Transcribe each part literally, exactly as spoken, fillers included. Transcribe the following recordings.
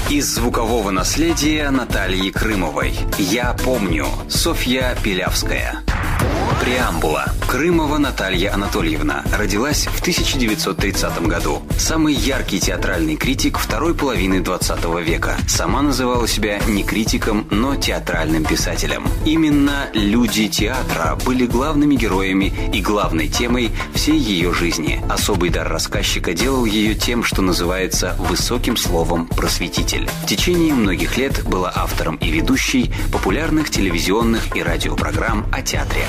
Из звукового наследия Натальи Крымовой. «Я помню». Софья Пилявская. Преамбула. Крымова Наталья Анатольевна родилась в тысяча девятьсот тридцатом году. Самый яркий театральный критик второй половины двадцатого века. Сама называла себя не критиком, но театральным писателем. Именно люди театра были главными героями и главной темой всей ее жизни. Особый дар рассказчика делал ее тем, что называется высоким словом «просветитель». В течение многих лет была автором и ведущей популярных телевизионных и радиопрограмм о театре.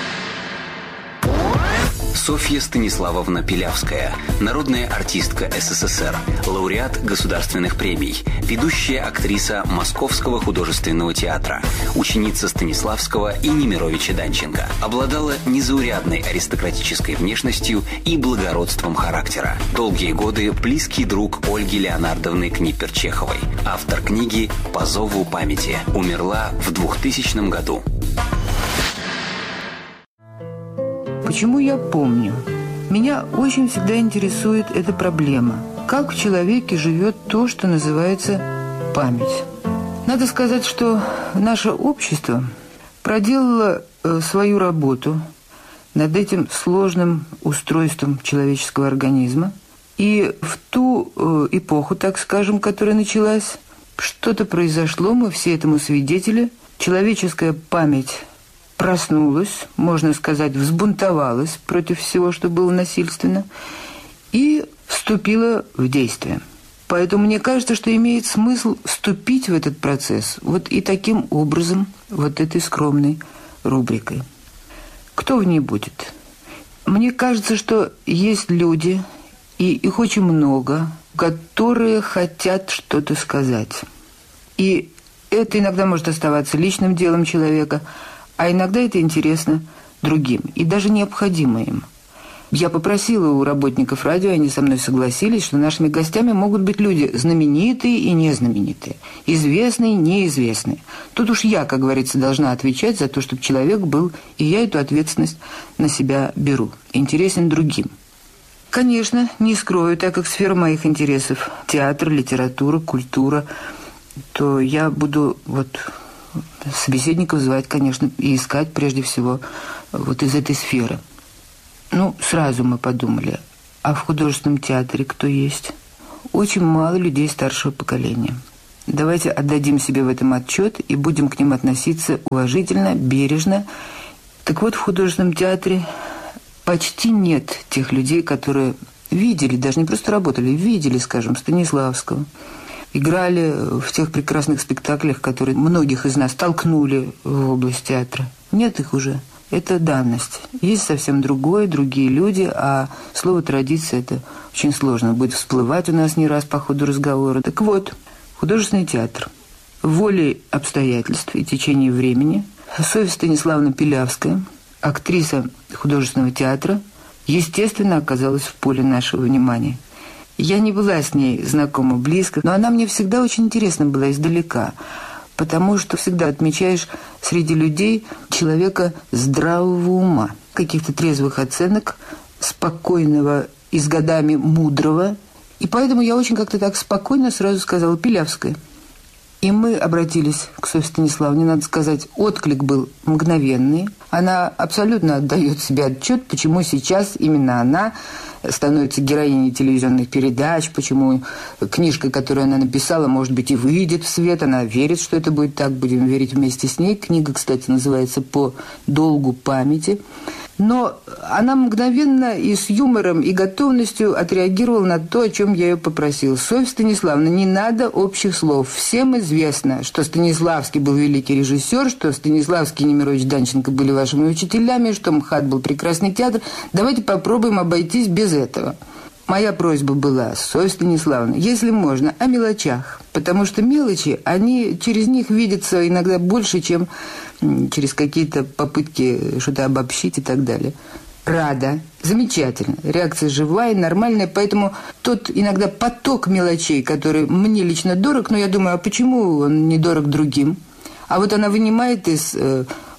Софья Станиславовна Пилявская, народная артистка СССР, лауреат государственных премий, ведущая актриса Московского художественного театра, ученица Станиславского и Немировича Данченко. Обладала незаурядной аристократической внешностью и благородством характера. Долгие годы близкий друг Ольги Леонардовны Книпер-Чеховой. Автор книги «По зову памяти». Умерла в двухтысячном году. Почему я помню? Меня очень всегда интересует эта проблема. Как в человеке живет то, что называется память. Надо сказать, что наше общество проделало свою работу над этим сложным устройством человеческого организма. И в ту эпоху, так скажем, которая началась, что-то произошло, мы все этому свидетели. Человеческая память проснулась, можно сказать, взбунтовалась против всего, что было насильственно, и вступила в действие. Поэтому мне кажется, что имеет смысл вступить в этот процесс вот и таким образом, вот этой скромной рубрикой. Кто в ней будет? Мне кажется, что есть люди, и их очень много, которые хотят что-то сказать. И это иногда может оставаться личным делом человека, а иногда это интересно другим и даже необходимо им. Я попросила у работников радио, они со мной согласились, что нашими гостями могут быть люди знаменитые и незнаменитые, известные и неизвестные. Тут уж я, как говорится, должна отвечать за то, чтобы человек был, и я эту ответственность на себя беру, интересен другим. Конечно, не скрою, так как сфера моих интересов – театр, литература, культура, то я буду вот собеседников звать, конечно, и искать прежде всего вот из этой сферы. Ну, сразу мы подумали, а в художественном театре кто есть? Очень мало людей старшего поколения. Давайте отдадим себе в этом отчет и будем к ним относиться уважительно, бережно. Так вот, в художественном театре почти нет тех людей, которые видели, даже не просто работали, видели, скажем, Станиславского, играли в тех прекрасных спектаклях, которые многих из нас толкнули в область театра. Нет их уже. Это данность. Есть совсем другое, другие люди, а слово «традиция» – это очень сложно. Будет всплывать у нас не раз по ходу разговора. Так вот, художественный театр. Волей обстоятельств и течения времени Софья Станиславовна Пилявская, актриса художественного театра, естественно, оказалась в поле нашего внимания. Я не была с ней знакома близко, но она мне всегда очень интересна была издалека, потому что всегда отмечаешь среди людей человека здравого ума, каких-то трезвых оценок, спокойного и с годами мудрого. И поэтому я очень как-то так спокойно сразу сказала «Пилявская». И мы обратились к Софье Станиславовне, надо сказать, отклик был мгновенный. Она абсолютно отдает себе отчет, почему сейчас именно она становится героиней телевизионных передач, почему книжка, которую она написала, может быть, и выйдет в свет. Она верит, что это будет так, будем верить вместе с ней. Книга, кстати, называется «По долгу памяти». Но она мгновенно и с юмором, и готовностью отреагировала на то, о чем я ее попросила. Софья Станиславовна, не надо общих слов. Всем известно, что Станиславский был великий режиссер, что Станиславский и Немирович Данченко были вашими учителями, что МХАТ был прекрасный театр. Давайте попробуем обойтись без этого. Моя просьба была, Софья Станиславовна, если можно, о мелочах. Потому что мелочи, они через них видятся иногда больше, чем через какие-то попытки что-то обобщить и так далее. Рада. Замечательно. Реакция живая, нормальная. Поэтому тот иногда поток мелочей, который мне лично дорог, но я думаю, а почему он не дорог другим? А вот она вынимает из э,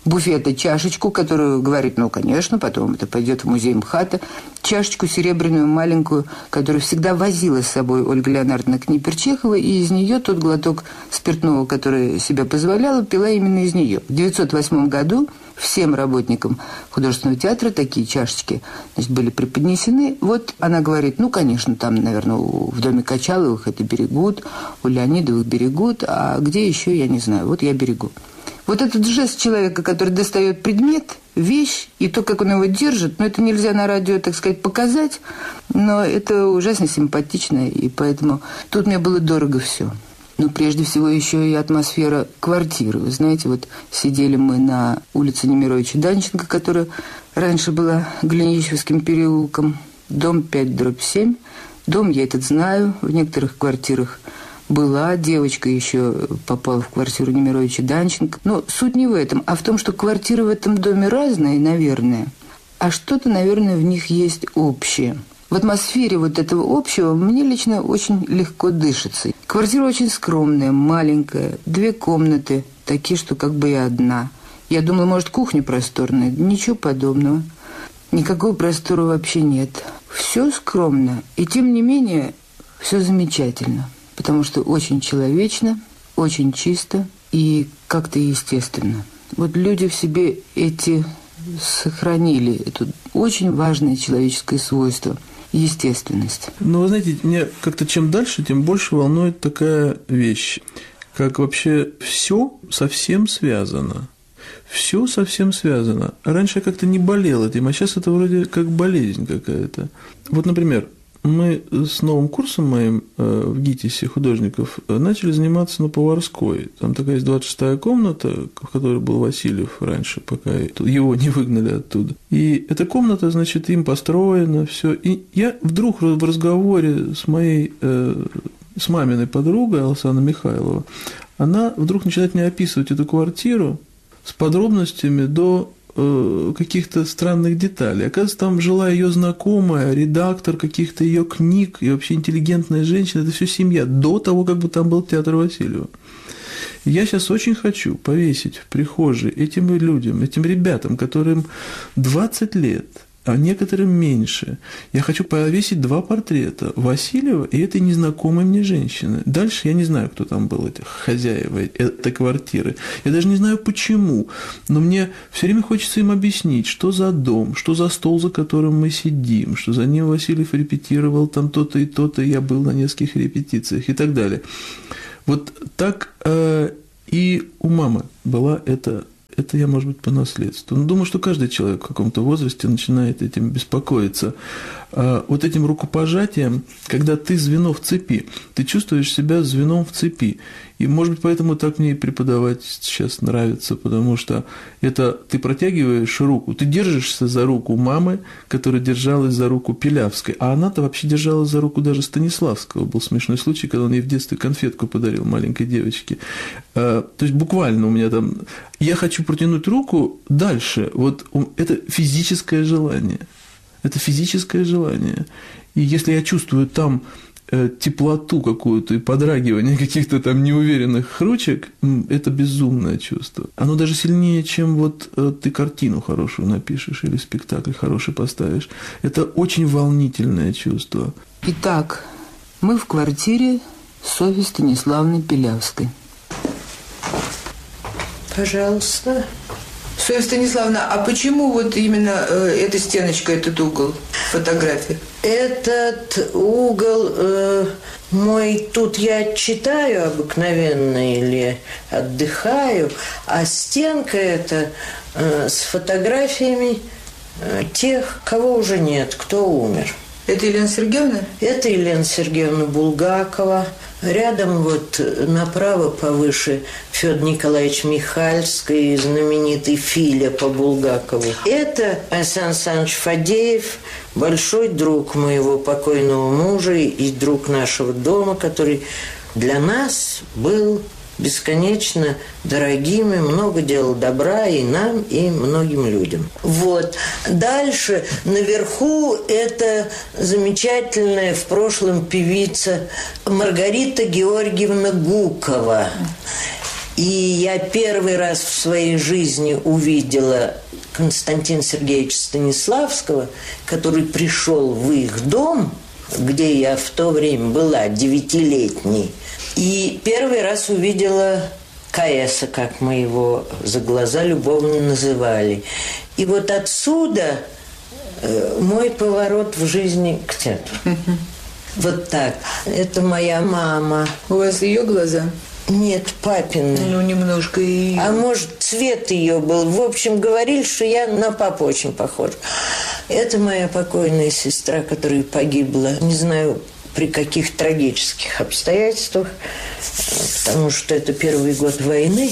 буфета чашечку, которую говорит, ну, конечно, потом это пойдет в музей МХАТа, чашечку серебряную, маленькую, которую всегда возила с собой Ольга Леонардовна Книперчехова, и из нее тот глоток спиртного, который себе позволяла, пила именно из нее. В тысяча девятьсот восьмом году всем работникам художественного театра такие чашечки, значит, были преподнесены. Вот она говорит, ну, конечно, там, наверное, в доме Качаловых это берегут, у Леонидовых берегут, а где еще, я не знаю, вот я берегу. Вот этот жест человека, который достает предмет, вещь, и то, как он его держит, ну, это нельзя на радио, так сказать, показать, но это ужасно симпатично, и поэтому тут мне было дорого все. Ну, прежде всего, еще и атмосфера квартиры. Вы знаете, вот сидели мы на улице Немировича Данченко, которая раньше была Глинищевским переулком, дом пять дробь семь. Дом я этот знаю, в некоторых квартирах была, девочка еще попала в квартиру Немировича Данченко. Но суть не в этом, а в том, что квартиры в этом доме разные, наверное, а что-то, наверное, в них есть общее. В атмосфере вот этого общего мне лично очень легко дышится. Квартира очень скромная, маленькая, две комнаты, такие, что как бы я одна. Я думала, может, кухня просторная. Ничего подобного. Никакого простора вообще нет. Все скромно, и тем не менее все замечательно. Потому что очень человечно, очень чисто и как-то естественно. Вот люди в себе эти сохранили, это очень важное человеческое свойство – естественность. Ну, вы знаете, меня как-то чем дальше, тем больше волнует такая вещь, как вообще все совсем связано. Все совсем связано. Раньше я как-то не болел этим, а сейчас это вроде как болезнь какая-то. Вот, например, мы с новым курсом моим в ГИТИСе художников начали заниматься на Поварской. Там такая есть двадцать шестая комната, в которой был Васильев раньше, пока его не выгнали оттуда. И эта комната, значит, им построена, все. И я вдруг в разговоре с моей, с маминой подругой Алсаной Михайловой, она вдруг начинает мне описывать эту квартиру с подробностями до каких-то странных деталей. Оказывается, там жила ее знакомая, редактор каких-то ее книг и вообще интеллигентная женщина. Это все семья, до того, как бы там был театр Васильева. Я сейчас очень хочу повесить в прихожей этим людям, этим ребятам, которым двадцать лет, а некоторым меньше. Я хочу повесить два портрета Васильева и этой незнакомой мне женщины. Дальше я не знаю, кто там был, эти хозяева этой квартиры. Я даже не знаю, почему. Но мне все время хочется им объяснить, что за дом, что за стол, за которым мы сидим, что за ним Васильев репетировал там то-то и то-то, и я был на нескольких репетициях и так далее. Вот так э, и у мамы была эта. Это я, может быть, по наследству. Но думаю, что каждый человек в каком-то возрасте начинает этим беспокоиться. Вот этим рукопожатием, когда ты звено в цепи, ты чувствуешь себя звеном в цепи. И, может быть, поэтому так мне и преподавать сейчас нравится, потому что это ты протягиваешь руку, ты держишься за руку мамы, которая держалась за руку Пилявской, а она-то вообще держалась за руку даже Станиславского. Был смешной случай, когда он ей в детстве конфетку подарил маленькой девочке. То есть буквально у меня там... Я хочу протянуть руку дальше. Вот это физическое желание. Это физическое желание. И если я чувствую там теплоту какую-то и подрагивание каких-то там неуверенных ручек, это безумное чувство. Оно даже сильнее, чем вот ты картину хорошую напишешь или спектакль хороший поставишь. Это очень волнительное чувство. Итак, мы в квартире Софьи Станиславны Пилявской. Пожалуйста. Софья Станиславовна, а почему вот именно э, эта стеночка, этот угол фотографии? Этот угол э, мой, тут я читаю обыкновенно или отдыхаю, а стенка эта э, с фотографиями э, тех, кого уже нет, кто умер. Это Елена Сергеевна? Это Елена Сергеевна Булгакова. Рядом вот направо повыше Федор Николаевич Михальский, знаменитый Филя по Булгакову. Это Александр Александрович Фадеев, большой друг моего покойного мужа и друг нашего дома, который для нас был бесконечно дорогим и много делал добра и нам, и многим людям. Вот. Дальше наверху это замечательная в прошлом певица Маргарита Георгиевна Гукова. И я первый раз в своей жизни увидела Константина Сергеевича Станиславского, который пришел в их дом, где я в то время была, девятилетней. И первый раз увидела Каэса, как мы его за глаза любовно называли. И вот отсюда э, мой поворот в жизни к театру. Угу. Вот так. Это моя мама. У вас ее глаза? Нет, папины. Ну, немножко и... А может, цвет ее был. В общем, говорили, что я на папу очень похожа. Это моя покойная сестра, которая погибла. Не знаю, при каких трагических обстоятельствах, потому что это первый год войны.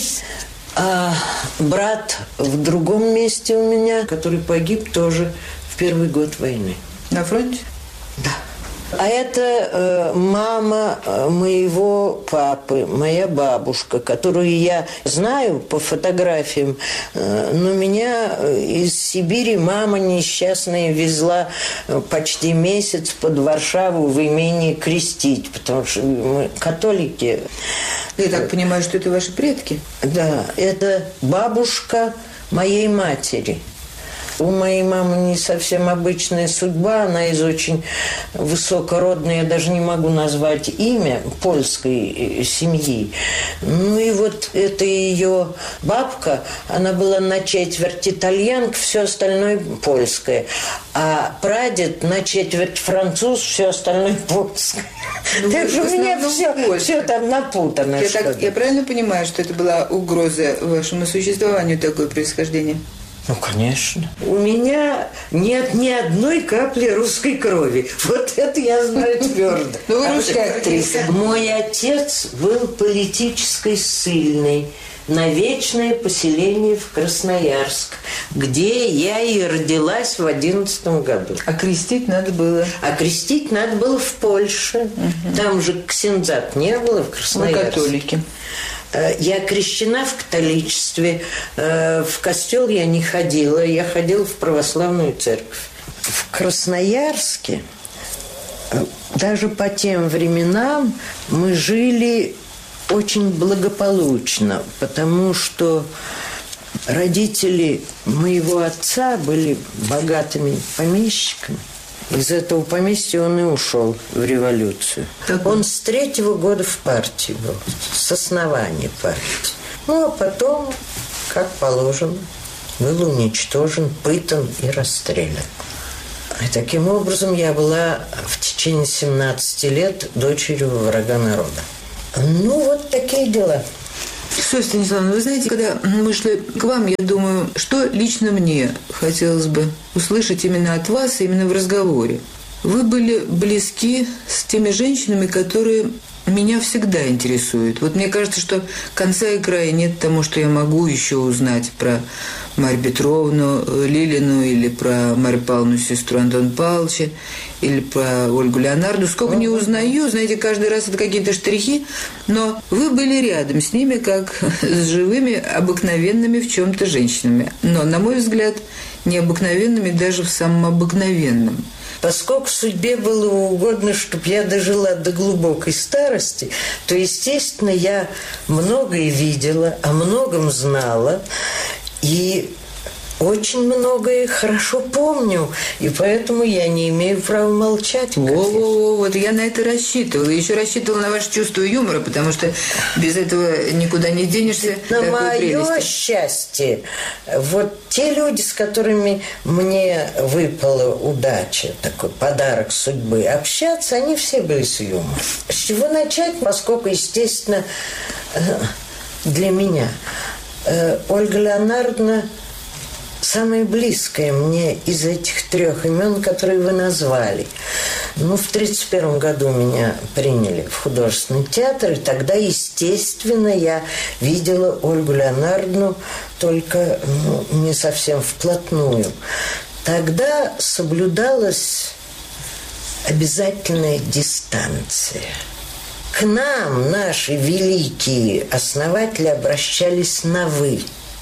А брат в другом месте у меня, который погиб тоже в первый год войны. На фронте? Да. А это э, мама моего папы, моя бабушка, которую я знаю по фотографиям, э, но меня из Сибири мама несчастная везла почти месяц под Варшаву в имение крестить, потому что мы католики. Я так понимаю, что это ваши предки? Да, это бабушка моей матери. У моей мамы не совсем обычная судьба, она из очень высокородной, я даже не могу назвать имя, польской семьи. Ну и вот это ее бабка, она была на четверть итальянка, все остальное польское. А прадед на четверть француз, все остальное польское. Ну, так что у меня все, все там напутано. Я, так, я правильно понимаю, что это была угроза вашему существованию, такое происхождение? Ну, конечно. У меня нет ни одной капли русской крови. Вот это я знаю твердо. Ну, вы русская актриса. Мой отец был политически ссыльный на вечное поселение в Красноярск, где я и родилась в одиннадцатом году. А крестить надо было? А крестить надо было в Польше. Угу. Там же ксензат не было, в Красноярске. Мы католики. Я крещена в католичестве. В костел я не ходила. Я ходила в православную церковь. В Красноярске, даже по тем временам, мы жили очень благополучно, потому что родители моего отца были богатыми помещиками. Из этого поместья он и ушел в революцию. Так. Он с третьего года в партии был, с основания партии. Ну, а потом, как положено, был уничтожен, пытан и расстрелян. И таким образом я была в течение семнадцати лет дочерью врага народа. Ну, вот такие дела. Софья Станиславовна, вы знаете, когда мы шли к вам, я думаю, что лично мне хотелось бы услышать именно от вас, именно в разговоре. Вы были близки с теми женщинами, которые меня всегда интересуют. Вот мне кажется, что конца и края нет тому, что я могу еще узнать про Марью Петровну Лилину или про Марью Павловну, сестру Антона Павловича, или про Ольгу Леонарду. Сколько не узнаю, знаете, каждый раз это какие-то штрихи, но вы были рядом с ними, как с живыми, обыкновенными в чем-то женщинами. Но, на мой взгляд, необыкновенными даже в самом обыкновенном. Поскольку судьбе было угодно, чтобы я дожила до глубокой старости, то, естественно, я многое видела, о многом знала и очень многое хорошо помню, и поэтому я не имею права молчать. Во-во-во, вот я на это рассчитывала. Еще рассчитывала на ваше чувство юмора, потому что без этого никуда не денешься. На мое счастье, вот те люди, с которыми мне выпала удача, такой подарок судьбы, общаться, они все были с юмором. С чего начать, поскольку, естественно, для меня Ольга Леонардовна самое близкое мне из этих трех имен, которые вы назвали. Ну, в тридцать первом году меня приняли в художественный театр, и тогда, естественно, я видела Ольгу Леонардовну, только ну, не совсем вплотную. Тогда соблюдалась обязательная дистанция. К нам наши великие основатели обращались на «вы».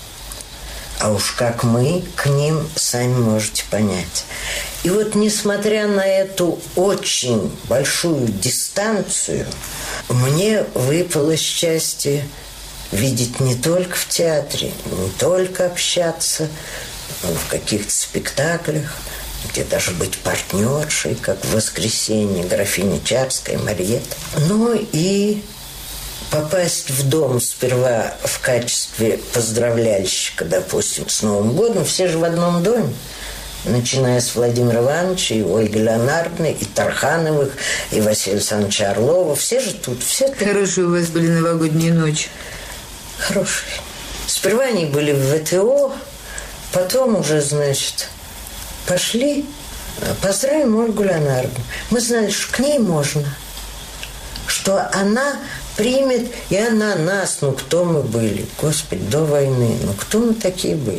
А уж как мы к ним, сами можете понять. И вот, несмотря на эту очень большую дистанцию, мне выпало счастье видеть не только в театре, не только общаться в каких-то спектаклях, где даже быть партнершей, как в «Воскресенье» графиня Чарская, Мариетта, но и попасть в дом сперва в качестве поздравляльщика, допустим, с Новым годом. Все же в одном доме, начиная с Владимира Ивановича, и Ольги Леонардовны, и Тархановых, и Василия Александровича Орлова. Все же тут, все тут. Хорошие у вас были новогодние ночи. Хорошие. Сперва они были в ВТО, потом уже, значит, пошли, поздравим Ольгу Леонардовну. Мы знали, что к ней можно, что она примет, и она нас, ну кто мы были, Господи, до войны, ну кто мы такие были.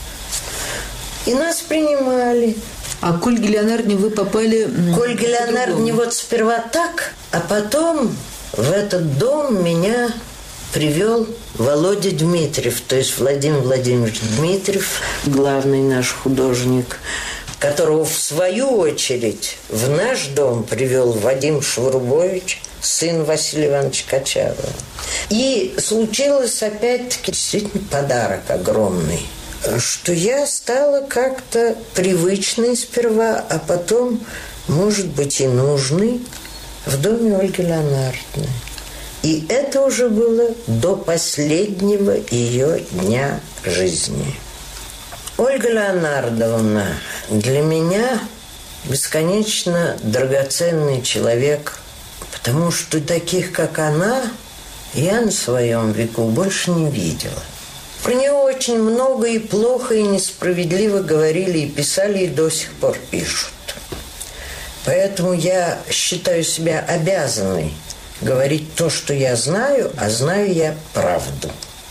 И нас принимали. А к Ольге Леонардовне вы попали... К Ольге Леонардовне вот сперва так, а потом в этот дом меня привел Володя Дмитриев, то есть Владимир Владимирович Дмитриев, главный наш художник, которого в свою очередь в наш дом привел Вадим Швурбович, сын Василия Ивановича Качалова. И случилось опять-таки действительно подарок огромный, что я стала как-то привычной сперва, а потом, может быть, и нужной в доме Ольги Леонардовны. И это уже было до последнего ее дня жизни. Ольга Леонардовна для меня бесконечно драгоценный человек, потому что таких, как она, я на своем веку больше не видела. Про нее очень много и плохо, и несправедливо говорили и писали, и до сих пор пишут. Поэтому я считаю себя обязанной говорить то, что я знаю, а знаю я правду.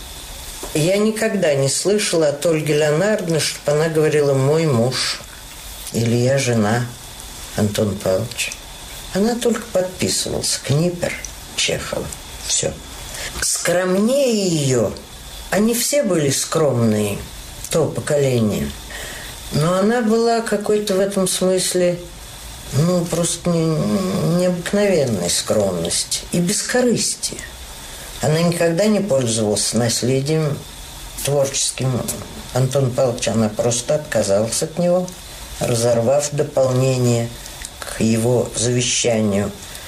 Я никогда не слышала от Ольги Леонардовны, чтобы она говорила «мой муж» или «я жена Антона Павловича». Она только подписывалась «Книпер», Чехова. Все. Скромнее ее, они все были скромные, то поколение, но она была какой-то в этом смысле, ну, просто не, необыкновенной скромности и бескорыстия. Она никогда не пользовалась наследием творческим Антона Павловича. Она просто отказалась от него, разорвав дополнение к его завещанию.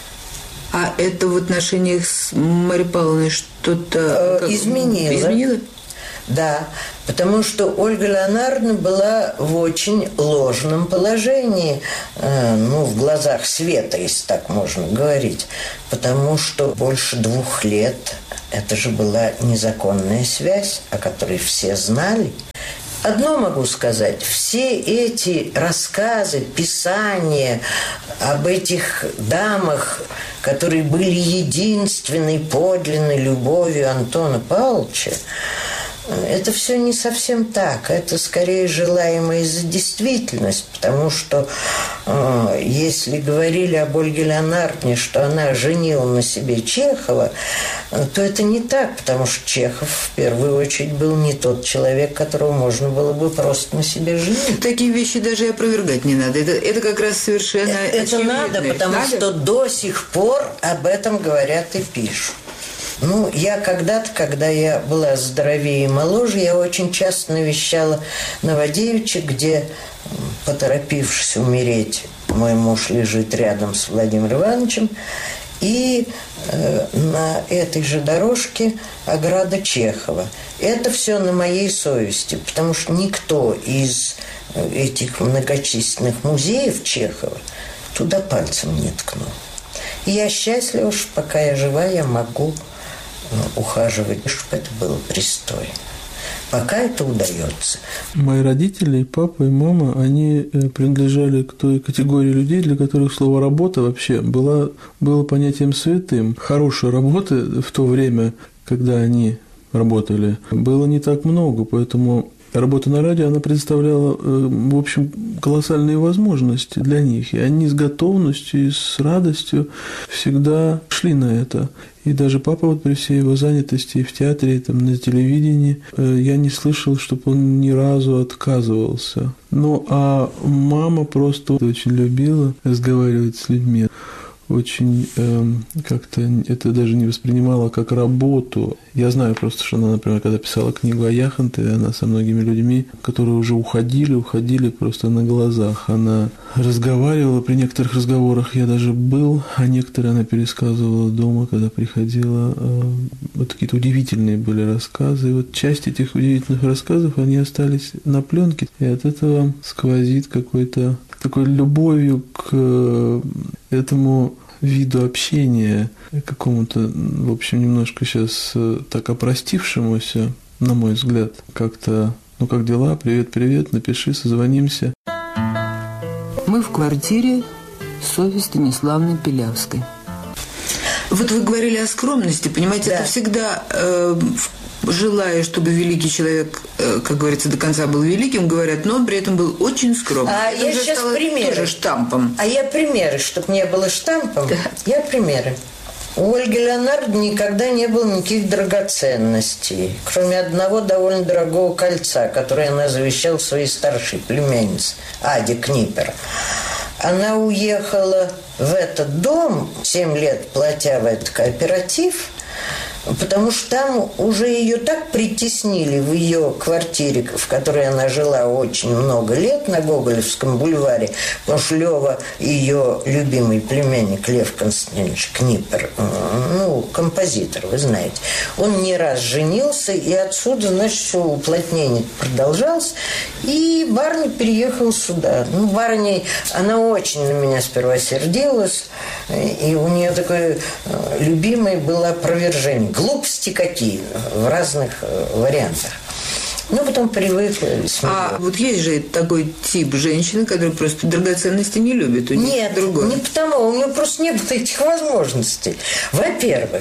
А это в отношениях с Марьей Павловной что-то э, изменило? Изменило? Да, потому что Ольга Леонардовна была в очень ложном положении, э, ну, в глазах света, если так можно говорить, потому что больше двух лет это же была незаконная связь, о которой все знали. Одно могу сказать, все эти рассказы, писания об этих дамах, которые были единственной подлинной любовью Антона Павловича, это все не совсем так. Это скорее желаемое за действительность, потому что э, если говорили об Ольге Леонардовне, что она женила на себе Чехова, э, то это не так, потому что Чехов в первую очередь был не тот человек, которого можно было бы просто на себе женить. Такие вещи даже и опровергать не надо. Это, это как раз совершенно Это очевидно. надо, потому надо? что до сих пор об этом говорят и пишут. Ну, я когда-то, когда я была здоровее и моложе, я очень часто навещала Новодевичье, где, поторопившись умереть, мой муж лежит рядом с Владимиром Ивановичем, и э, на этой же дорожке ограда Чехова. Это все на моей совести, потому что никто из этих многочисленных музеев Чехова туда пальцем не ткнул. И я счастлива, что пока я жива, я могу ухаживать, чтобы это было пристойно. Пока это удается. Мои родители, папа и мама, они принадлежали к той категории людей, для которых слово «работа» вообще было, было понятием святым. Хорошей работы в то время, когда они работали, было не так много, поэтому работа на радио, она представляла, в общем, колоссальные возможности для них. И они с готовностью и с радостью всегда шли на это. И даже папа вот при всей его занятости и в театре, и там, на телевидении, я не слышал, чтобы он ни разу отказывался. Ну, а мама просто очень любила разговаривать с людьми. очень э, как-то это даже не воспринимала как работу. Я знаю просто, что она, например, когда писала книгу о Яхонте, она со многими людьми, которые уже уходили, уходили просто на глазах. Она разговаривала, при некоторых разговорах я даже был, а некоторые она пересказывала дома, когда приходила. Э, вот какие-то удивительные были рассказы. И вот часть этих удивительных рассказов, они остались на пленке, и от этого сквозит какой-то такой любовью к этому виду общения, какому-то, в общем, немножко сейчас так опростившемуся, на мой взгляд, как-то, ну как дела, привет-привет, напиши, созвонимся. Мы в квартире Софьи Станиславны Пилявской. Вот вы говорили о скромности, понимаете, да. Это всегда... Э, желая, чтобы великий человек, как говорится, до конца был великим, говорят, но он при этом был очень скромным. А это я сейчас примеры. Тоже штампом. А я примеры, чтобы не было штампом. Да. Я примеры. У Ольги Леонардовны никогда не было никаких драгоценностей, кроме одного довольно дорогого кольца, которое она завещала своей старшей племяннице, Аде Книпер. Она уехала в этот дом, семь лет платя в этот кооператив, потому что там уже ее так притеснили в ее квартире, в которой она жила очень много лет на Гоголевском бульваре, потому что Лева, ее любимый племянник Лев Константинович Книпер, ну, композитор, вы знаете, он не раз женился, и отсюда, значит, все уплотнение продолжалось, и барыня переехала сюда. Ну, барыня, она очень на меня сперва сердилась, и у нее такое любимое было опровержение. Глупости какие в разных вариантах. Ну, потом привыкла. А вот есть же такой тип женщины, которая просто драгоценности не любит. У Нет, другое. Не потому. У нее просто не было этих возможностей. Во-первых,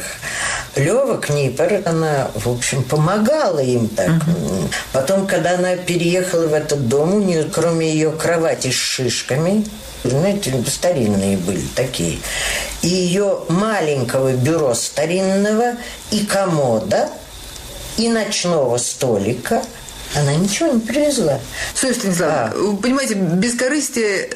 Лёва Книпер, она, в общем, помогала им так. Uh-huh. Потом, когда она переехала в этот дом, у нее, кроме ее кровати с шишками, знаете, старинные были такие, и ее маленького бюро старинного, и комода, и ночного столика, она ничего не привезла. Софья Станиславовна, а. вы понимаете, бескорыстие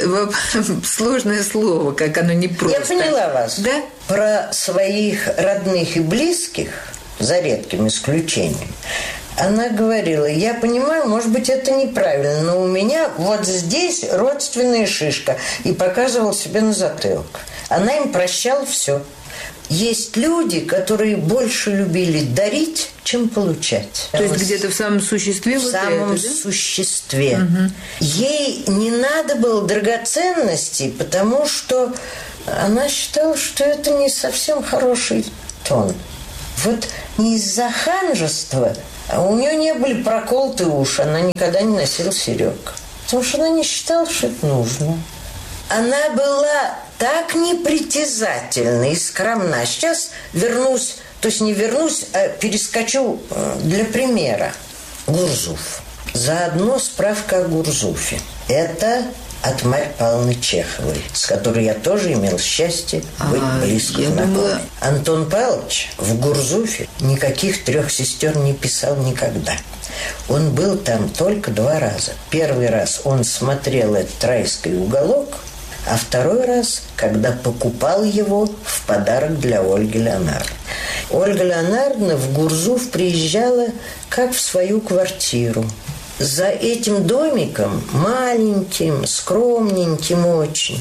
– сложное слово, как оно не просто. Я поняла вас. Да? Про своих родных и близких, за редким исключением, она говорила, я понимаю, может быть, это неправильно, но у меня вот здесь родственная шишка. И показывала себе на затылок. Она им прощала все. Есть люди, которые больше любили дарить, чем получать. То есть где-то в самом существе? В вот самом это, да? существе. Угу. Ей не надо было драгоценностей, потому что она считала, что это не совсем хороший тон. Вот не из-за ханжества, а у нее не были проколоты уши, она никогда не носила серег. Потому что она не считала, что это нужно. Она была так непритязательна и скромна. Сейчас вернусь, то есть не вернусь, а перескочу для примера. Гурзуф. Заодно справка о Гурзуфе. Это от Марьи Павловны Чеховой, с которой я тоже имел счастье быть а, близко знакомым. Думала... Антон Павлович в Гурзуфе никаких трех сестер не писал никогда. Он был там только два раза. Первый раз он смотрел этот райский уголок, а второй раз, когда покупал его в подарок для Ольги Леонардовны. Ольга Леонардовна в Гурзуф приезжала как в свою квартиру. За этим домиком, маленьким, скромненьким очень,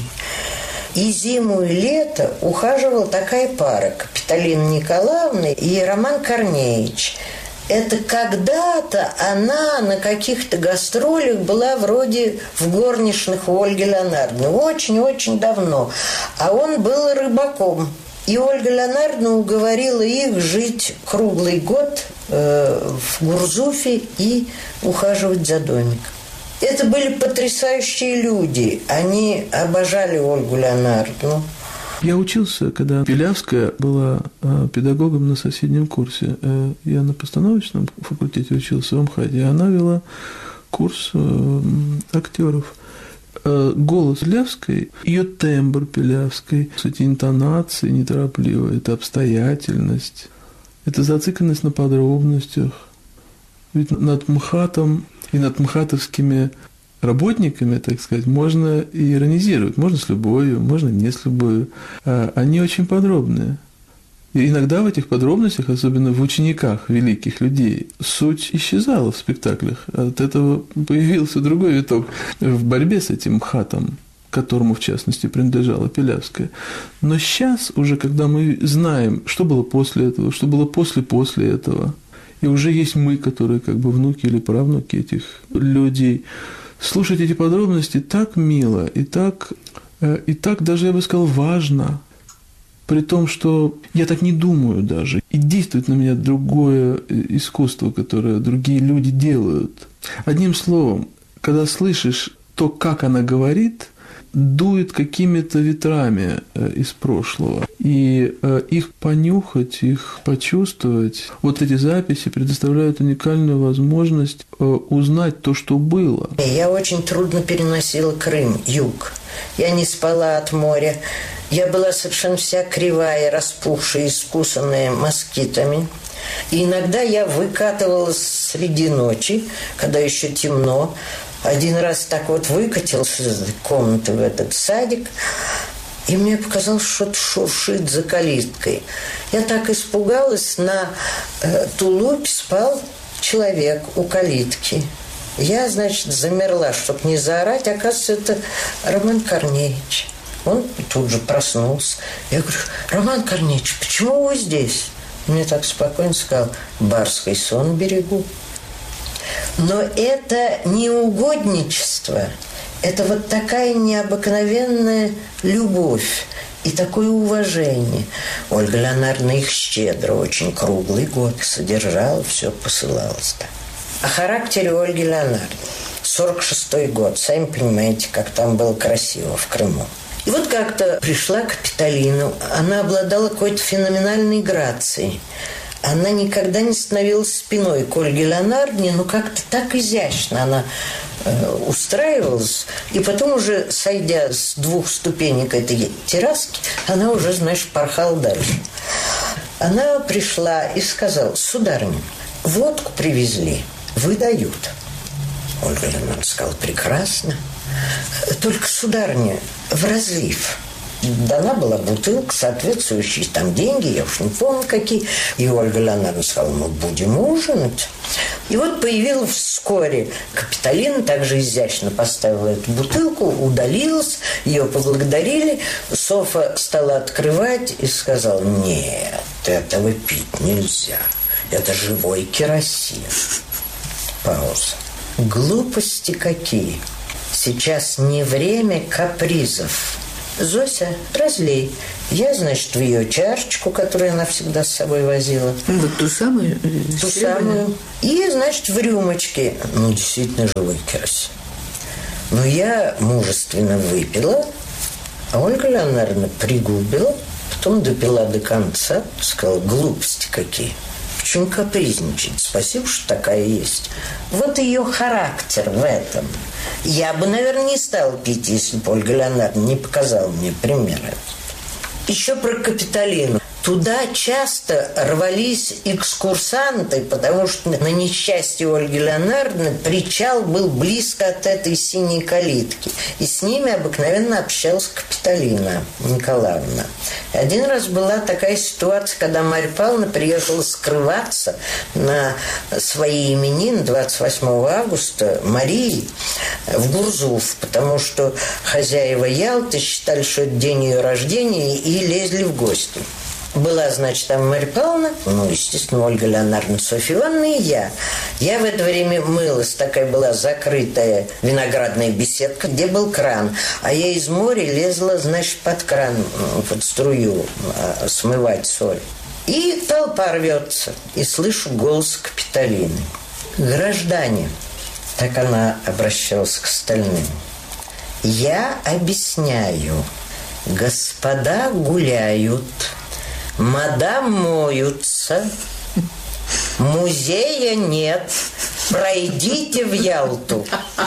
и зиму, и лето ухаживала такая пара, Капитолина Николаевна и Роман Корнеевич. Это когда-то она на каких-то гастролях была вроде в горничных у Ольги Леонардовны. Очень-очень давно. А он был рыбаком. И Ольга Леонардовна уговорила их жить круглый год э, в Гурзуфе и ухаживать за домиком. Это были потрясающие люди. Они обожали Ольгу Леонардовну. Я учился, когда Пилявская была педагогом на соседнем курсе. Я на постановочном факультете учился в МХАТе, и она вела курс актеров. Голос Пилявской, ее тембр Пилявской, эти интонации неторопливые, это обстоятельность, это зацикленность на подробностях. Ведь над МХАТом и над мхатовскими работниками, так сказать, можно и иронизировать. Можно с любовью, можно не с любовью. Они очень подробные. И иногда в этих подробностях, особенно в учениках великих людей, суть исчезала в спектаклях. От этого появился другой виток в борьбе с этим МХАТом, которому, в частности, принадлежала Пилявская. Но сейчас, уже когда мы знаем, что было после этого, что было после-после этого, и уже есть мы, которые как бы внуки или правнуки этих людей, слушать эти подробности так мило и так, и так даже, я бы сказал, важно, при том, что я так не думаю даже, и действует на меня другое искусство, которое другие люди делают. Одним словом, когда слышишь то, как она говорит, дует какими-то ветрами из прошлого. И их понюхать, их почувствовать, вот эти записи предоставляют уникальную возможность узнать то, что было. Я очень трудно переносила Крым, юг. Я не спала от моря. Я была совершенно вся кривая, распухшая, искусанная москитами. И иногда я выкатывалась среди ночи, когда еще темно. Один раз так вот выкатился из комнаты в этот садик, и мне показалось, что что-то шуршит за калиткой. Я так испугалась, на э, тулупе спал человек у калитки. Я, значит, замерла, чтобы не заорать. Оказывается, это Роман Корнеевич. Он тут же проснулся. Я говорю: Роман Корнеевич, почему вы здесь? Мне так спокойно сказал: барский сон берегу. Но это не угодничество, это вот такая необыкновенная любовь и такое уважение. Ольга Леонардовна их щедро, очень круглый год содержала, все посылалось. Да. О характере Ольги Леонардовны. сорок шестой год, сами понимаете, как там было красиво в Крыму. И вот как-то пришла Капитолина, она обладала какой-то феноменальной грацией. Она никогда не становилась спиной к Ольге Леонардовне, но как-то так изящно она э, устраивалась. И потом уже, сойдя с двух ступенек этой терраски, она уже, значит, порхала дальше. Она пришла и сказала: сударыня, водку привезли, выдают. Ольга Леонардовна сказала: прекрасно. Только, сударыня, в разлив. Дана была бутылка, соответствующие там деньги, я уж не помню какие. И Ольга Леонардовна сказала: мы будем ужинать. И вот появилась вскоре Капитолина, также изящно поставила эту бутылку, удалилась, ее поблагодарили. Софа стала открывать и сказала: нет, этого пить нельзя. Это живой керосин. Пауза. Глупости какие. Сейчас не время капризов. Зося, разлей. Я, значит, в ее чашечку, которую она всегда с собой возила. Вот ту самую? Ту самую. И, значит, в рюмочке. Ну, действительно, живой керосин. Но я мужественно выпила, а Ольга Леонардовна пригубила, потом допила до конца, сказала: глупости какие. Почему капризничать? Спасибо, что такая есть. Вот ее характер в этом. Я бы, наверное, не стала пить, если бы Ольга Леонардовна не показала мне примеры. Еще про Капитолину. Туда часто рвались экскурсанты, потому что на несчастье Ольги Леонардовны причал был близко от этой синей калитки. И с ними обыкновенно общалась Капитолина Николаевна. И один раз была такая ситуация, когда Марья Павловна приехала скрываться на свои именины двадцать восьмого августа Марии в Гурзуф, потому что хозяева Ялты считали, что это день ее рождения, и лезли в гости. Была, значит, там Марья Павловна, ну, естественно, Ольга Леонардовна, Софья Ивановна и я. Я в это время мылась, такая была закрытая виноградная беседка, где был кран. А я из моря лезла, значит, под кран, под струю смывать соль. И толпа рвется, и слышу голос Капитолины. Граждане, так она обращалась к остальным, я объясняю, господа гуляют, мадам моются, музея нет, пройдите в Ялту.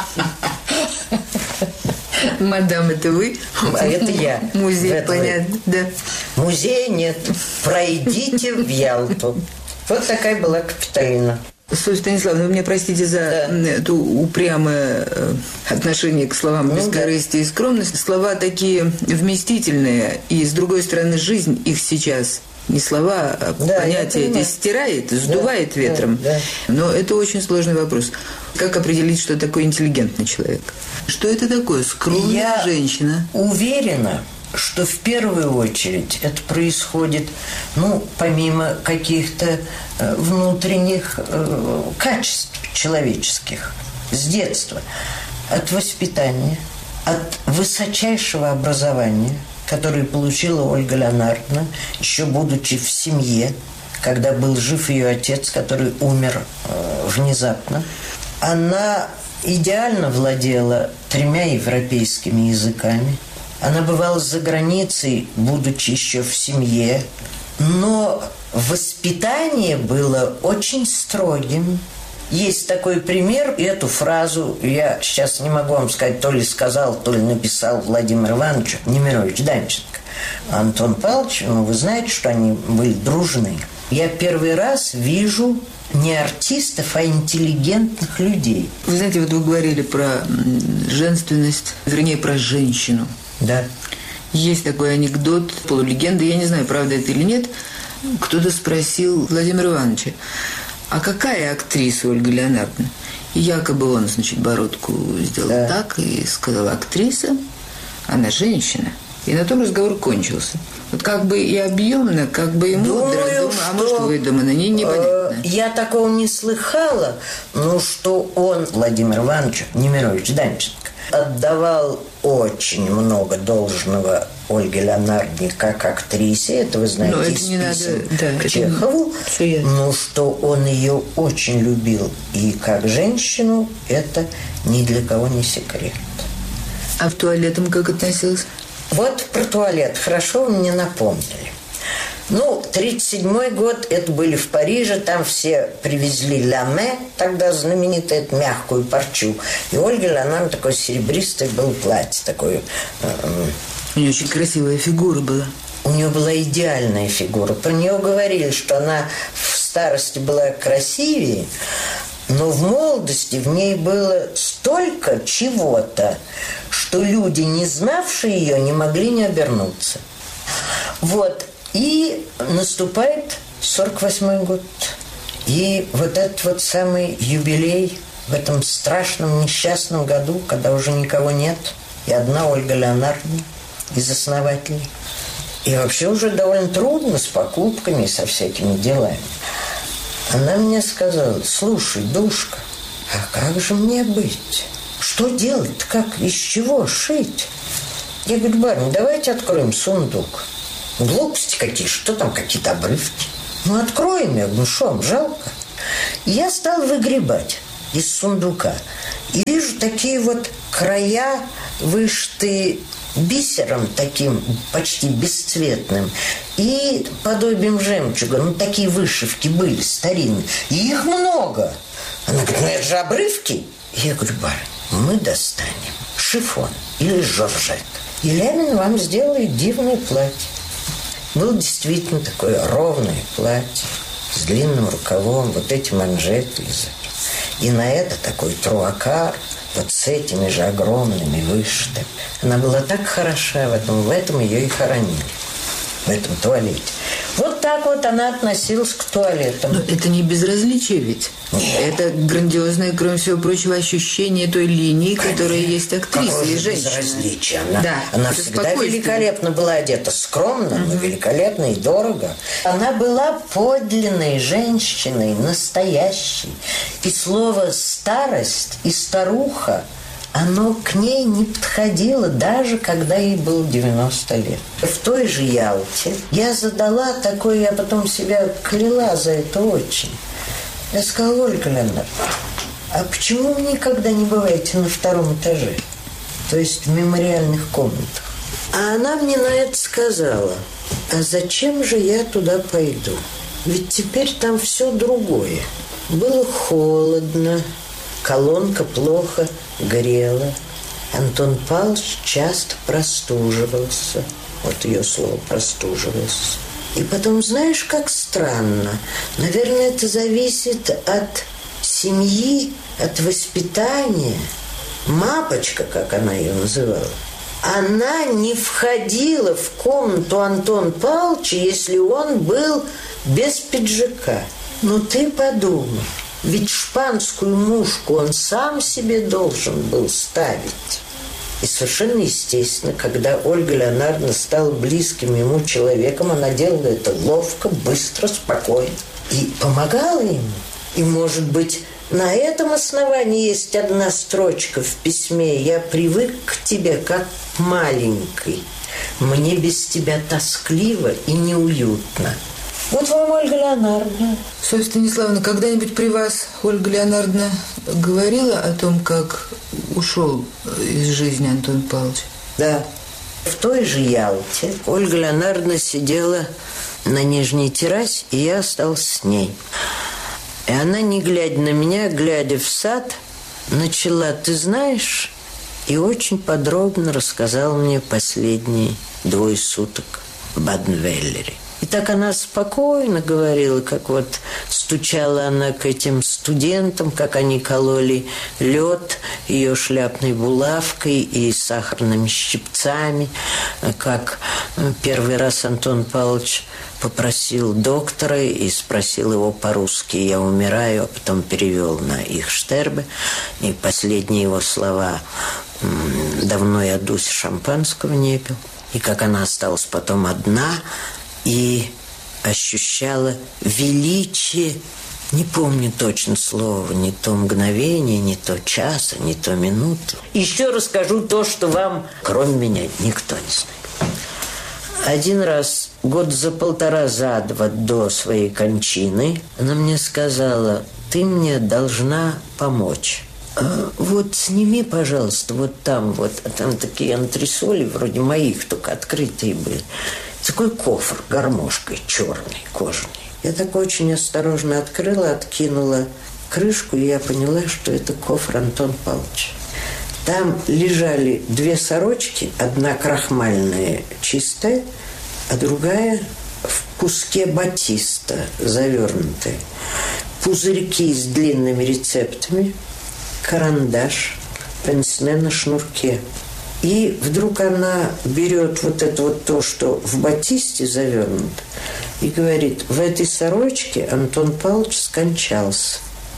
Мадам, это вы? А это я. Музей, это понятно, вы. да. Музея нет, пройдите в Ялту. Вот такая была Капитолина. Софья Станиславовна, вы мне простите за да. это упрямое отношение к словам ну, бескорыстие да. и скромность. Слова такие вместительные, и, с другой стороны, жизнь их сейчас, не слова, а да, понятия эти стирает, сдувает да, ветром. Да, да. Но это очень сложный вопрос. Как определить, что такое интеллигентный человек? Что это такое? Скромная Я женщина? Уверена, что в первую очередь это происходит, ну, помимо каких-то э, внутренних э, качеств человеческих, с детства, от воспитания, от высочайшего образования, которое получила Ольга Леонардовна, еще будучи в семье, когда был жив ее отец, который умер э, внезапно. Она идеально владела тремя европейскими языками. Она бывала за границей, будучи еще в семье, но воспитание было очень строгим. Есть такой пример, и эту фразу я сейчас не могу вам сказать, то ли сказал, то ли написал Владимир Иванович Немирович Данченко. Антон Павлович, ну, вы знаете, что они были дружны. Я первый раз вижу не артистов, а интеллигентных людей. Вы знаете, вот вы говорили про женственность, вернее, про женщину. Да. Есть такой анекдот, полулегенда, я не знаю, правда это или нет. Кто-то спросил Владимира Ивановича, а какая актриса Ольга Леонардовна? И якобы он, значит, бородку сделал да. так и сказал, актриса, она женщина. И на том разговор кончился. Вот как бы и объемно, как бы и мудро, думаю, думаю, а может выдумано, не, непонятно. Э, я такого не слыхала, но что он, Владимир Иванович Немирович Данченко, отдавал очень много должного Ольге Леонардовне как актрисе, это вы знаете, но это из не писем надо, да, к Чехову, но что он ее очень любил и как женщину, это ни для кого не секрет. А в туалетом как относился? Вот про туалет. Хорошо вы мне напомнили. Ну, тридцать седьмой год, это были в Париже, там все привезли ляме, тогда знаменитую, эту мягкую парчу. И Ольга Леонардовна такое серебристое было платье, такое. У нее очень красивая фигура была. У нее была идеальная фигура. Про нее говорили, что она в старости была красивее, но в молодости в ней было столько чего-то, что люди, не знавшие ее, не могли не обернуться. Вот. И наступает сорок восьмой год. И вот этот вот самый юбилей в этом страшном несчастном году, когда уже никого нет, и одна Ольга Леонардовна из основателей. И вообще уже довольно трудно с покупками и со всякими делами. Она мне сказала, слушай, душка, а как же мне быть? Что делать? Как? Из чего шить? Я говорю, барыня, давайте откроем сундук. Глупости какие, что там, какие-то обрывки. Ну, откроем, я говорю, что вам жалко? И я стал выгребать из сундука. И вижу такие вот края, вышитые бисером таким, почти бесцветным, и подобием жемчуга. Ну, такие вышивки были старинные. И их много. Она говорит, ну, это же обрывки. Я говорю, барыня, мы достанем шифон или жоржет. И Лямин вам сделает дивное платье. Было действительно такое ровное платье с длинным рукавом, вот эти манжеты. И на это такой труакар, вот с этими же огромными вышитыми. Она была так хороша в этом, в этом ее и хоронили, в этом туалете. Вот так вот она относилась к туалетам. Но это не безразличие ведь. Нет. Это грандиозное, кроме всего прочего, ощущение той линии, конечно, которая есть актриса и женщина. Безразличие. Она, да, она всегда великолепно была одета, скромно, угу. но великолепно и дорого. Она была подлинной женщиной, настоящей. И слово «старость» и «старуха» оно к ней не подходило, даже когда ей было девяносто лет. В той же Ялте я задала такое, я потом себя кляла за это очень. Я сказала, Ольга Леонардовна, а почему вы никогда не бываете на втором этаже? То есть в мемориальных комнатах. А она мне на это сказала, а зачем же я туда пойду? Ведь теперь там все другое. Было холодно, колонка плохо грела. Антон Павлович часто простуживался. Вот ее слово «простуживался». И потом, знаешь, как странно. Наверное, это зависит от семьи, от воспитания, мапочка, как она ее называла, она не входила в комнату Антона Павловича, если он был без пиджака. Ну ты подумай, ведь шпанскую мушку он сам себе должен был ставить. И совершенно естественно, когда Ольга Леонардовна стала близким ему человеком, она делала это ловко, быстро, спокойно и помогала ему. И, может быть, на этом основании есть одна строчка в письме: «Я привык к тебе, как маленький. Мне без тебя тоскливо и неуютно». Вот вам Ольга Леонардовна. Софья Станиславовна, когда-нибудь при вас Ольга Леонардовна говорила о том, как ушел из жизни Антон Павлович? Да. В той же Ялте Ольга Леонардовна сидела на нижней террасе, и я остался с ней. И она, не глядя на меня, глядя в сад, начала: «Ты знаешь?» И очень подробно рассказала мне последние двое суток в Баденвеллере. И так она спокойно говорила, как вот стучала она к этим студентам, как они кололи лед ее шляпной булавкой и сахарными щипцами, как первый раз Антон Павлович попросил доктора и спросил его по-русски: «Я умираю», а потом перевел на их штербе. И последние его слова: «Давно я Дуся шампанского не пил». И как она осталась потом одна и ощущала величие, не помню точно слова, не то мгновение, не то часа, не то минуты. Еще расскажу то, что вам, кроме меня, никто не знает. Один раз, год за полтора, за два до своей кончины, она мне сказала: «Ты мне должна помочь. А вот сними, пожалуйста, вот там, вот, а там такие антресоли, вроде моих, только открытые были. Такой кофр гармошкой черный, кожаный». Я так очень осторожно открыла, откинула крышку, и я поняла, что это кофр Антона Павловича. Там лежали две сорочки, одна крахмальная, чистая, а другая в куске батиста завернутая. Пузырьки с длинными рецептами, карандаш, пенсне на шнурке. И вдруг она берет вот это вот то, что в батисте завернуто, и говорит: «В этой сорочке Антон Павлович скончался.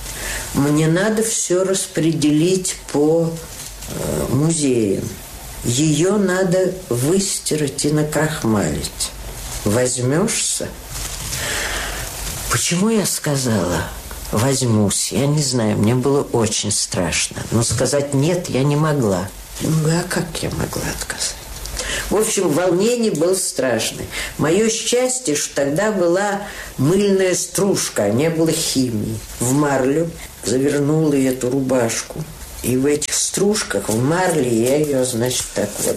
Мне надо все распределить по э, музеям. Ее надо выстирать и накрахмалить. Возьмешься?» Почему я сказала «возьмусь»? Я не знаю, мне было очень страшно. Но сказать «нет» я не могла. Ну, а как я могла отказать? В общем, волнение было страшное. Мое счастье, что тогда была мыльная стружка, а не было химии. В марлю завернула эту рубашку. И в этих стружках, в марле, я ее, значит, так вот,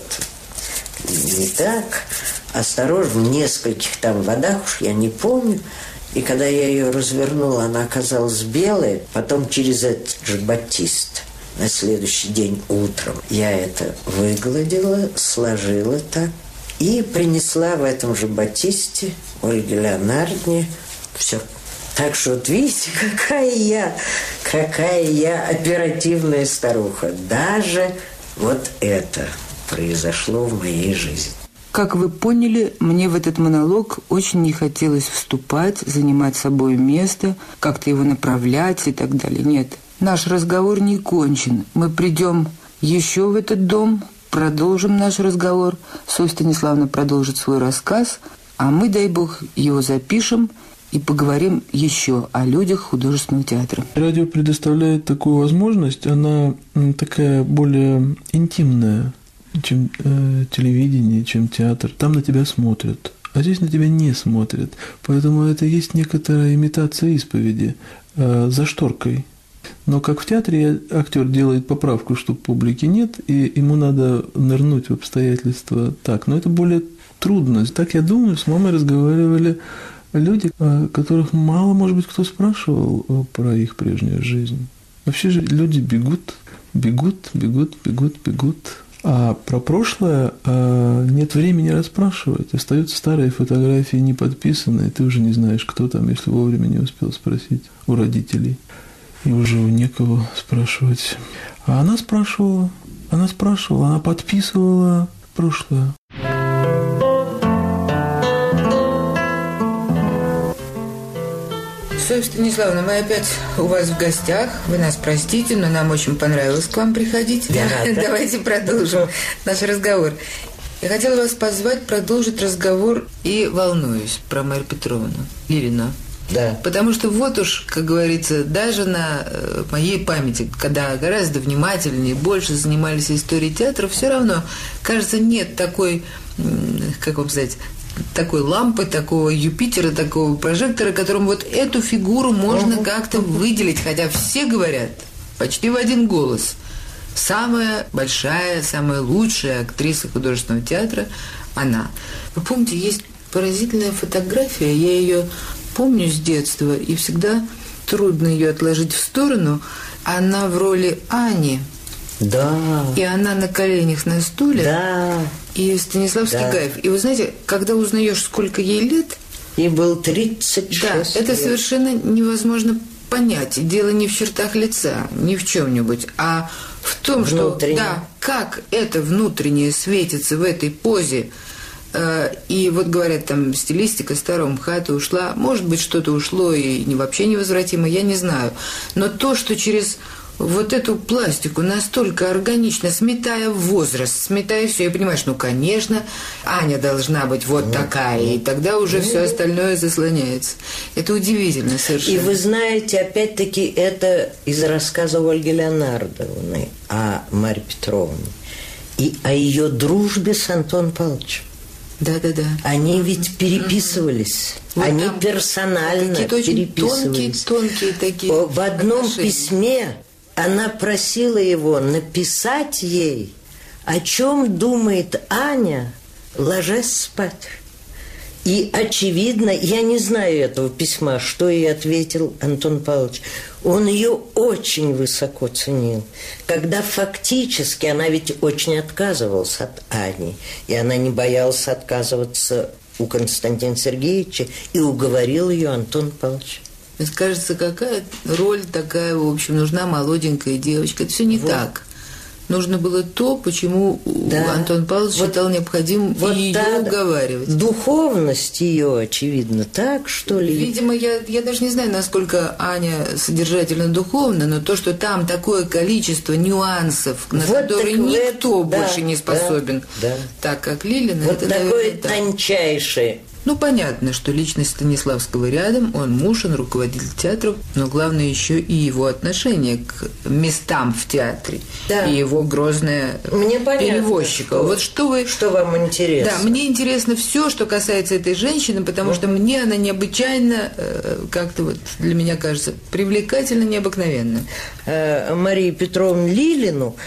не так, осторожно, в нескольких там водах, уж я не помню. И когда я ее развернула, она оказалась белая. Потом через этот же батист на следующий день утром я это выгладила, сложила так и принесла в этом же батисте Ольге Леонардовне. Все. Так что вот видите, какая я, какая я оперативная старуха. Даже вот это произошло в моей жизни. Как вы поняли, мне в этот монолог очень не хотелось вступать, занимать собой место, как-то его направлять и так далее. Нет. Наш разговор не кончен. Мы придем еще в этот дом, продолжим наш разговор. Софья Станиславовна продолжит свой рассказ, а мы, дай бог, его запишем и поговорим еще о людях художественного театра. Радио предоставляет такую возможность, она такая более интимная, чем э, телевидение, чем театр. Там на тебя смотрят, а здесь на тебя не смотрят. Поэтому это есть некоторая имитация исповеди э, за шторкой. Но как в театре актер делает поправку, что публики нет, и ему надо нырнуть в обстоятельства так. Но это более трудно. Так, я думаю, с мамой разговаривали люди, которых мало, может быть, кто спрашивал про их прежнюю жизнь. Вообще же люди бегут, бегут, бегут, бегут, бегут. А про прошлое нет времени расспрашивать. Остаются старые фотографии не подписанные, ты уже не знаешь, кто там, если вовремя не успел спросить у родителей. и уже некого спрашивать. А она спрашивала, она спрашивала, она подписывала прошлое. Софья Станиславовна, мы опять у вас в гостях. Вы нас простите, но нам очень понравилось к вам приходить. Да, да. Давайте продолжим наш разговор. Я хотела вас позвать продолжить разговор и волнуюсь про Марию Петровну Лилину. Да. Потому что вот уж, как говорится, даже на моей памяти, когда гораздо внимательнее, больше занимались историей театра, все равно, кажется, нет такой, как вам сказать, такой лампы, такого Юпитера, такого прожектора, которым вот эту фигуру можно uh-huh. как-то выделить, хотя все говорят почти в один голос. Самая большая, самая лучшая актриса художественного театра – она. Вы помните, есть поразительная фотография, я ее помню с детства, и всегда трудно ее отложить в сторону. Она в роли Ани. Да. И она на коленях на стуле. Да. И Станиславский да. Гаев. И вы знаете, когда узнаешь, сколько ей лет... Ей было тридцать шесть Да, лет. это совершенно невозможно понять. И дело не в чертах лица, не в чем-нибудь, а в том, внутренне. что... Да, как это внутреннее светится в этой позе. И вот говорят, там, стилистика старого МХАТа ушла. Может быть, что-то ушло и не вообще невозвратимо, я не знаю. Но то, что через... вот эту пластику настолько органично, сметая возраст, сметая все, и понимаешь, ну, конечно, Аня должна быть вот такая, и тогда уже все остальное заслоняется. Это удивительно совершенно. И вы знаете, опять-таки, это из рассказа Ольги Леонардовны о Марье Петровне и о ее дружбе с Антоном Павловичем. Да-да-да. Они ведь переписывались. Вот они персонально какие-то очень переписывались. Тонкие, тонкие такие В одном отношения. письме она просила его написать ей, о чем думает Аня, ложась спать. И, очевидно, я не знаю этого письма, что ей ответил Антон Павлович. Он ее очень высоко ценил. Когда фактически она ведь очень отказывалась от Ани, и она не боялась отказываться у Константина Сергеевича, и уговорил ее Антон Павлович. Мне кажется, какая роль такая, в общем, нужна молоденькая девочка. Это все не вот. Так. Нужно было то, почему да. Антон Павлович вот, считал необходимым вот ее уговаривать. Духовность ее, очевидно, так, что ли? Видимо, я, я даже не знаю, насколько Аня содержательно духовна, но то, что там такое количество нюансов, на вот которые никто это, больше да, не способен, да, да. так как Лилина. Вот это, такое наверное, тончайшее. Ну, понятно, что личность Станиславского рядом, он муж, он руководитель театра, но главное еще и его отношение к местам в театре, да. и его грозное мне перевозчика. Что, вот что вы... Что вам интересно? Да, мне интересно все, что касается этой женщины, потому что мне она необычайно, как-то вот для меня кажется, привлекательно, необыкновенно. Марию Петровну Лилину